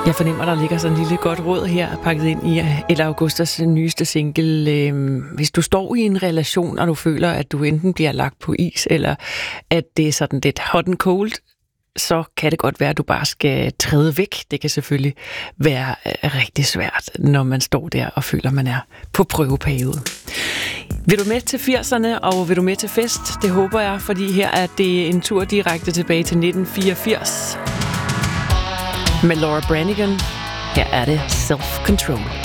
Jeg fornemmer, der ligger sådan en lille godt råd her, pakket ind i Ella Augustas nyeste single. Hvis du står i en relation, og du føler, at du enten bliver lagt på is, eller at det er sådan lidt hot and cold, så kan det godt være, at du bare skal træde væk. Det kan selvfølgelig være rigtig svært, når man står der og føler, at man er på prøveperiode. Vil du med til 80'erne, og vil du med til fest? Det håber jeg, fordi her er det en tur direkte tilbage til 1984. Med Laura Branigan. Her er det Self Control.